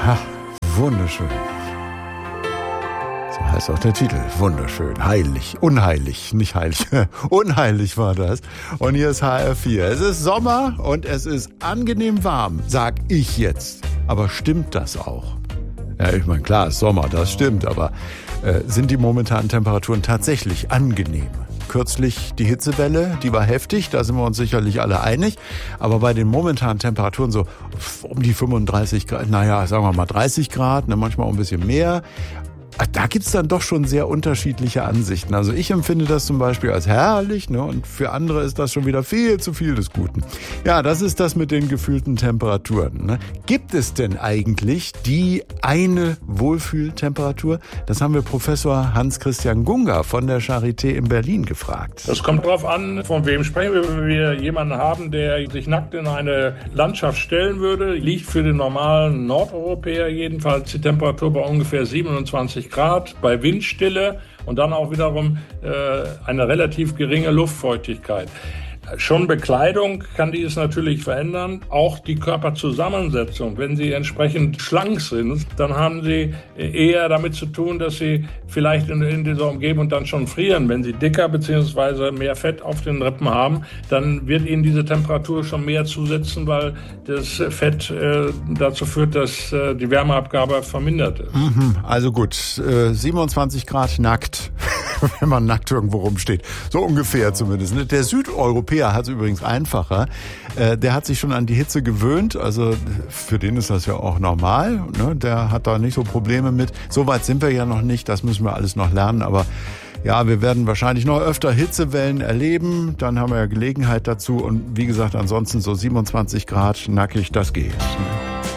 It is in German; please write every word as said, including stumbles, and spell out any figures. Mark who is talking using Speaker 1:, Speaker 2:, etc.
Speaker 1: Ha, wunderschön. So heißt auch der Titel. Wunderschön. Heilig. Unheilig. Nicht heilig. Unheilig war das. Und hier ist H R vier. Es ist Sommer und es ist angenehm warm, sag ich jetzt. Aber stimmt das auch? Ja, ich meine, klar, ist Sommer, das stimmt. Aber äh, sind die momentanen Temperaturen tatsächlich angenehm? Kürzlich die Hitzewelle, die war heftig, da sind wir uns sicherlich alle einig. Aber bei den momentanen Temperaturen so um die fünfunddreißig Grad, naja, sagen wir mal dreißig Grad, ne, manchmal auch ein bisschen mehr. Da gibt's dann doch schon sehr unterschiedliche Ansichten. Also ich empfinde das zum Beispiel als herrlich, ne? Und für andere ist das schon wieder viel zu viel des Guten. Ja, das ist das mit den gefühlten Temperaturen. Ne? Gibt es denn eigentlich die eine Wohlfühltemperatur? Das haben wir Professor Hans-Christian Gunger von der Charité in Berlin gefragt.
Speaker 2: Das kommt drauf an, von wem sprechen wir. Wenn wir jemanden haben, der sich nackt in eine Landschaft stellen würde, liegt für den normalen Nordeuropäer jedenfalls die Temperatur bei ungefähr siebenundzwanzig Grad, bei Windstille und dann auch wiederum äh, eine relativ geringe Luftfeuchtigkeit. Schon Bekleidung kann dies natürlich verändern, auch die Körperzusammensetzung. Wenn Sie entsprechend schlank sind, dann haben Sie eher damit zu tun, dass Sie vielleicht in, in dieser Umgebung dann schon frieren. Wenn Sie dicker bzw. mehr Fett auf den Rippen haben, dann wird Ihnen diese Temperatur schon mehr zusetzen, weil das Fett äh, dazu führt, dass äh, die Wärmeabgabe vermindert ist.
Speaker 1: Mhm, also gut, äh, siebenundzwanzig Grad nackt, wenn man nackt irgendwo rumsteht. So ungefähr zumindest. Ne? Der Südeuropäer hat es übrigens einfacher. Äh, der hat sich schon an die Hitze gewöhnt. Also für den ist das ja auch normal. Ne? Der hat da nicht so Probleme mit. So weit sind wir ja noch nicht. Das müssen wir alles noch lernen. Aber ja, wir werden wahrscheinlich noch öfter Hitzewellen erleben. Dann haben wir ja Gelegenheit dazu. Und wie gesagt, ansonsten so siebenundzwanzig Grad nackig, das geht. Ne?